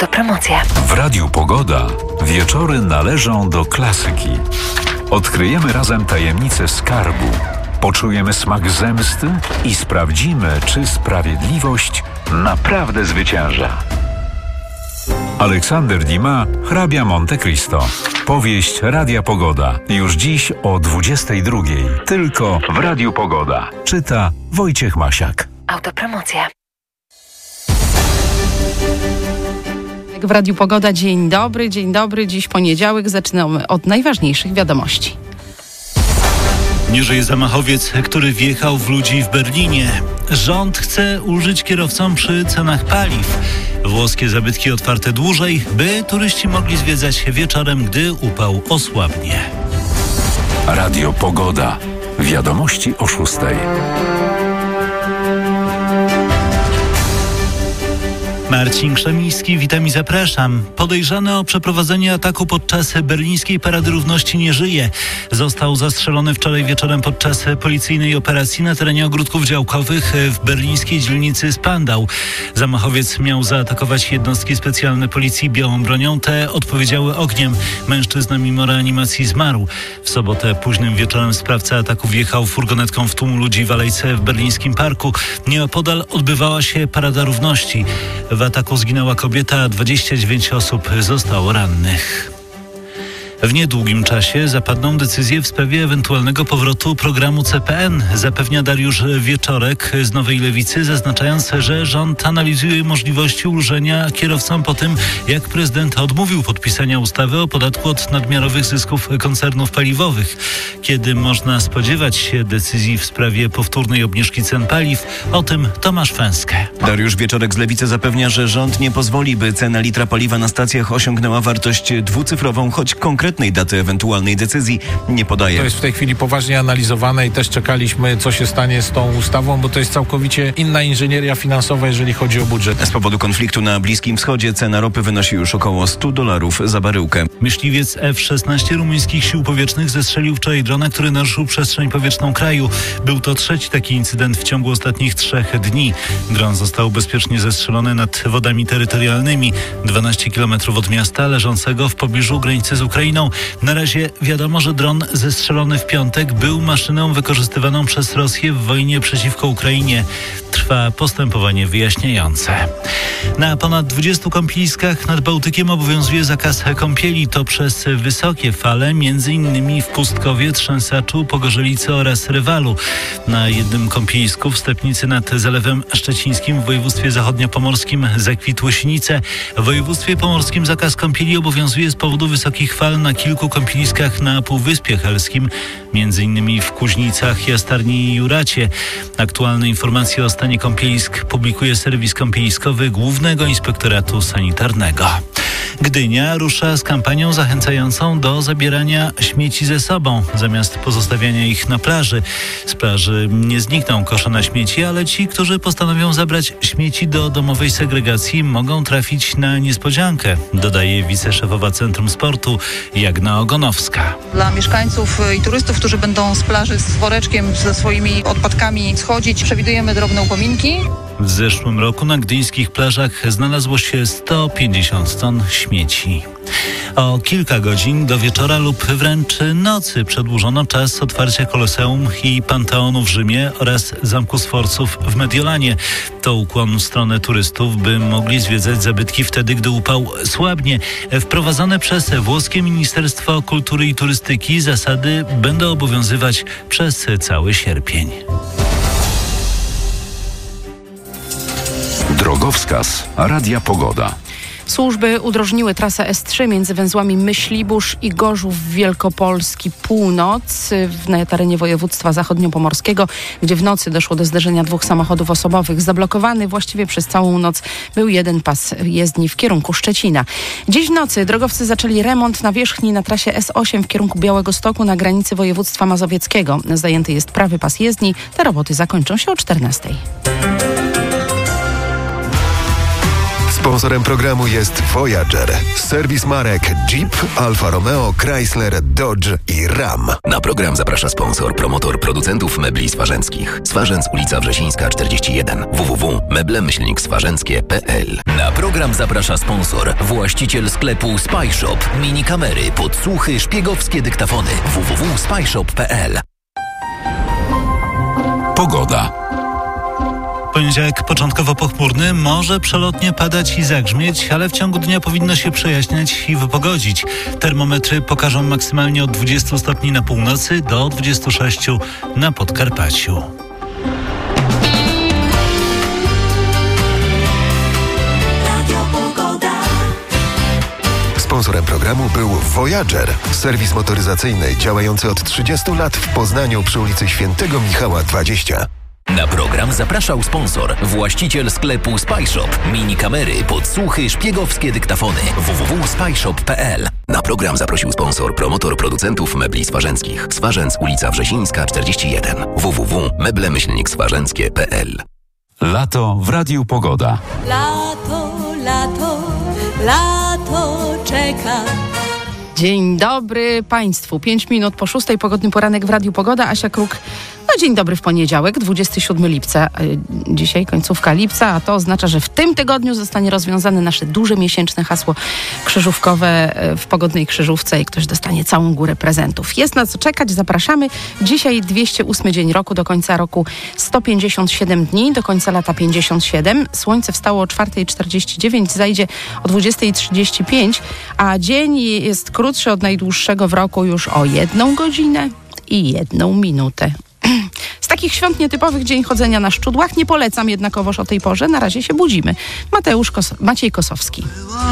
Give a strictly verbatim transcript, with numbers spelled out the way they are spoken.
Autopromocja. W Radiu Pogoda wieczory należą do klasyki. Odkryjemy razem tajemnicę skarbu, poczujemy smak zemsty i sprawdzimy, czy sprawiedliwość naprawdę zwycięża. Aleksander Dumas, hrabia Monte Cristo. Powieść Radia Pogoda. Już dziś o dwudziestej drugiej. Tylko w Radiu Pogoda. Czyta Wojciech Masiak. Autopromocja. W Radiu Pogoda, dzień dobry, dzień dobry. Dziś poniedziałek, zaczynamy od najważniejszych wiadomości. Nie żyje zamachowiec, który wjechał w ludzi w Berlinie. Rząd chce ulżyć kierowcom przy cenach paliw. Włoskie zabytki otwarte dłużej, by turyści mogli zwiedzać wieczorem, gdy upał osłabnie. Radio Pogoda. Wiadomości o szóstej. Marcin Krzemiński, witam i zapraszam. Podejrzany o przeprowadzenie ataku podczas berlińskiej Parady Równości nie żyje. Został zastrzelony wczoraj wieczorem podczas policyjnej operacji na terenie ogródków działkowych w berlińskiej dzielnicy Spandau. Zamachowiec miał zaatakować jednostki specjalne policji białą bronią. Te odpowiedziały ogniem. Mężczyzna mimo reanimacji zmarł. W sobotę późnym wieczorem sprawca ataku wjechał furgonetką w tłum ludzi w alejce w berlińskim parku. Nieopodal odbywała się Parada Równości. W ataku zginęła kobieta, a dwadzieścia dziewięć osób zostało rannych. W niedługim czasie zapadną decyzje w sprawie ewentualnego powrotu programu C P N, zapewnia Dariusz Wieczorek z Nowej Lewicy, zaznaczając, że rząd analizuje możliwości ulżenia kierowcom po tym, jak prezydent odmówił podpisania ustawy o podatku od nadmiarowych zysków koncernów paliwowych. Kiedy można spodziewać się decyzji w sprawie powtórnej obniżki cen paliw? O tym Tomasz Fęskę. Dariusz Wieczorek z Lewicy zapewnia, że rząd nie pozwoli, by cena litra paliwa na stacjach osiągnęła wartość dwucyfrową, choć konkretnej daty ewentualnej decyzji nie podaje. To jest w tej chwili poważnie analizowane i też czekaliśmy, co się stanie z tą ustawą, bo to jest całkowicie inna inżynieria finansowa, jeżeli chodzi o budżet. Z powodu konfliktu na Bliskim Wschodzie cena ropy wynosi już około sto dolarów za baryłkę. Myśliwiec F szesnaście rumuńskich sił powietrznych zestrzelił wczoraj drona, który naruszył przestrzeń powietrzną kraju. Był to trzeci taki incydent w ciągu ostatnich trzech dni. Dron został bezpiecznie zestrzelony nad wodami terytorialnymi, dwanaście kilometrów od miasta leżącego w pobliżu granicy z Ukrainą. Na razie wiadomo, że dron zestrzelony w piątek był maszyną wykorzystywaną przez Rosję w wojnie przeciwko Ukrainie. Trwa postępowanie wyjaśniające. Na ponad dwudziestu kąpieliskach nad Bałtykiem obowiązuje zakaz kąpieli. To przez wysokie fale, między innymi w Pustkowie, Trzęsaczu, Pogorzelicy oraz Rywalu. Na jednym kąpielisku w Stepnicy nad Zalewem Szczecińskim w województwie zachodniopomorskim zakwitły sinice. W województwie pomorskim zakaz kąpieli obowiązuje z powodu wysokich fal na kilku kąpieliskach na Półwyspie Helskim, między innymi w Kuźnicach, Jastarni i Juracie. Aktualne informacje o stanie kąpielisk publikuje serwis kąpieliskowy Głównego Inspektoratu Sanitarnego. Gdynia rusza z kampanią zachęcającą do zabierania śmieci ze sobą, zamiast pozostawiania ich na plaży. Z plaży nie znikną kosze na śmieci, ale ci, którzy postanowią zabrać śmieci do domowej segregacji, mogą trafić na niespodziankę, dodaje wiceszefowa Centrum Sportu Jagna Ogonowska. Dla mieszkańców i turystów, którzy będą z plaży z woreczkiem ze swoimi odpadkami schodzić, przewidujemy drobne upominki. W zeszłym roku na gdyńskich plażach znalazło się sto pięćdziesiąt ton śmieci. O kilka godzin do wieczora lub wręcz nocy przedłużono czas otwarcia Koloseum i Panteonu w Rzymie oraz Zamku Sforców w Mediolanie. To ukłon w stronę turystów, by mogli zwiedzać zabytki wtedy, gdy upał słabnie. Wprowadzone przez włoskie Ministerstwo Kultury i Turystyki zasady będą obowiązywać przez cały sierpień. Drogowskaz Radia Pogoda. Służby udrożniły trasę S trzy między węzłami Myślibórz i Gorzów Wielkopolski Północ na terenie województwa zachodniopomorskiego, gdzie w nocy doszło do zderzenia dwóch samochodów osobowych. Zablokowany właściwie przez całą noc był jeden pas jezdni w kierunku Szczecina. Dziś w nocy drogowcy zaczęli remont nawierzchni na trasie S osiem w kierunku Białegostoku na granicy województwa mazowieckiego. Zajęty jest prawy pas jezdni. Te roboty zakończą się o czternastej. Sponsorem programu jest Voyager, serwis marek Jeep, Alfa Romeo, Chrysler, Dodge i Ram. Na program zaprasza sponsor, promotor producentów mebli swarzęckich. Swarzędz, ulica Wrzesińska czterdzieści jeden. w w w kropka meble myślnik swarzęckie kropka p l. Na program zaprasza sponsor, właściciel sklepu Spy Shop. Mini kamery, podsłuchy, szpiegowskie dyktafony. w w w kropka spy shop kropka p l. Pogoda. Poniedziałek początkowo pochmurny, może przelotnie padać i zagrzmieć, ale w ciągu dnia powinno się przejaśniać i wypogodzić. Termometry pokażą maksymalnie od dwudziestu stopni na północy do dwudziestu sześciu na Podkarpaciu. Sponsorem programu był Voyager, serwis motoryzacyjny działający od trzydziestu lat w Poznaniu przy ulicy Świętego Michała dwadzieścia. Na program zapraszał sponsor, właściciel sklepu Spy Shop. Mini kamery, podsłuchy, szpiegowskie dyktafony. w w w kropka spy shop kropka p l. Na program zaprosił sponsor, promotor producentów mebli swarzęckich. Swarzędz, ulica Wrzesińska czterdzieści jeden. w w w kropka meble myślnik swarzęckie kropka p l. Lato w Radiu Pogoda. Lato, lato, lato czeka. Dzień dobry Państwu. Pięć minut po szóstej, pogodny poranek w Radiu Pogoda. Asia Kruk. No dzień dobry w poniedziałek, dwudziestego siódmego lipca. Dzisiaj końcówka lipca, a to oznacza, że w tym tygodniu zostanie rozwiązane nasze duże miesięczne hasło krzyżówkowe w pogodnej krzyżówce i ktoś dostanie całą górę prezentów. Jest na co czekać, zapraszamy. Dzisiaj dwieście ósmy dzień roku, do końca roku sto pięćdziesiąt siedem dni, do końca lata pięćdziesiąt siedem. Słońce wstało o czwartej czterdzieści dziewięć, zajdzie o dwudziestej trzydzieści pięć, a dzień jest krótszy od najdłuższego w roku już o jedną godzinę i jedną minutę. Z takich świąt nietypowych dzień chodzenia na szczudłach. Nie polecam jednakowoż o tej porze. Na razie się budzimy. Mateusz Kos- Maciej Kosowski.